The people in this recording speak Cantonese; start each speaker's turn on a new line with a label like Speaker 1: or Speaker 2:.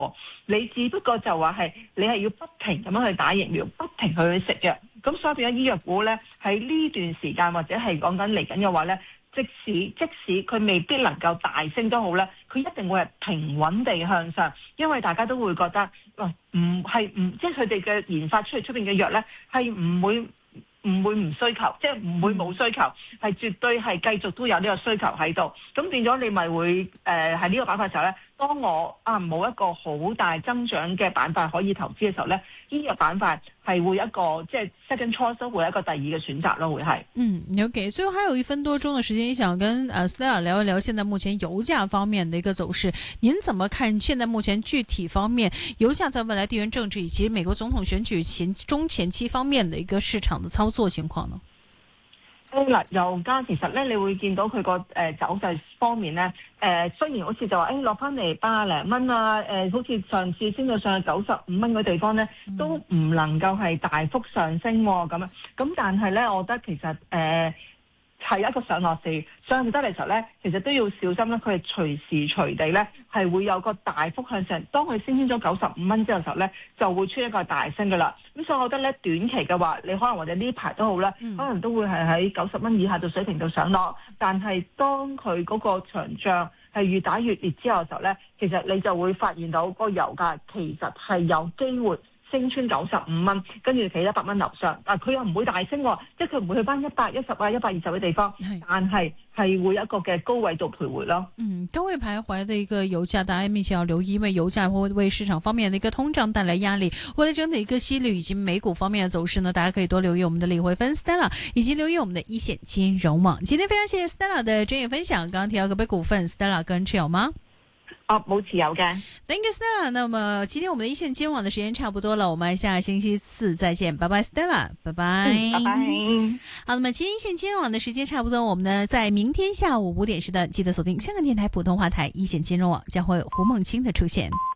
Speaker 1: 你只不過就話係你係要不停咁樣去打疫苗，不停去食藥，咁所以變咗醫藥股咧喺呢段時間或者係講緊嚟緊嘅話咧，即使佢未必能夠大升都好咧，佢一定會係平穩地向上，因為大家都會覺得，即係佢哋嘅研發出邊嘅藥咧係唔會唔需求，即係唔會冇需求，係絕對係繼續都有呢個需求喺度。咁變咗你咪會喺呢個板塊嘅時候咧，當我冇一個好大增長嘅板塊可以投資嘅時候咧，呢個板塊係會一個即係 second choice 都會一個第二嘅選擇咯，會係。
Speaker 2: OK， 最後還有1分多鐘嘅時間，想跟Stella 聊一聊現在目前油價方面的一個走勢。您怎麼看現在目前具體方面油價在未來地緣政治以及美國總統選舉中前期方面的一個市場的操作情況呢？
Speaker 1: 嗱，油價其實咧，你會見到佢個走勢方面咧，雖然好似就話落翻嚟80零蚊啊，好似上次升到上去95蚊嘅地方咧，都唔能夠係大幅上升喎，咁但係咧，我覺得其實係一個上落市，上唔得嚟嘅時候咧，其實都要小心咧，佢係隨時隨地咧係會有個大幅向上。當佢升穿咗95蚊之後嘅時候咧，就會出一個大升噶啦。咁所以我覺得咧，短期嘅話，你可能或者呢排都好啦，可能都會係喺90蚊以下嘅水平度上落。但係當佢嗰個長漲係越打越烈之後嘅時候咧，其實你就會發現到個油價其實係有機會升穿95蚊，跟住企100蚊樓上，但佢又唔會大升，即係佢唔會去翻110啊、120嘅地方，但係會一個嘅高位度徘徊咯。
Speaker 2: 高位徘徊的一個油價，大家密切要留意，因為油價會為市場方面的一個通脹帶來壓力。為了整體一個息率以及美股方面的走勢呢，大家可以多留意我們的李慧芬 Stella， 以及留意我們的一線金融網。今天非常謝謝 Stella 的專業分享。剛剛提到個別股份 Stella 個人持有嗎？
Speaker 1: 冇持有嘅。
Speaker 2: Thank you Stella。那麼今天我們的一線金融網的時間差不多了，我們下星期四再見，拜拜 Stella， 拜拜。
Speaker 1: 拜拜。
Speaker 2: 好，那麼今天一線金融網的時間差不多，我們呢在明天下午5點時段記得鎖定香港電台普通話台一線金融網，將會有胡夢清的出現。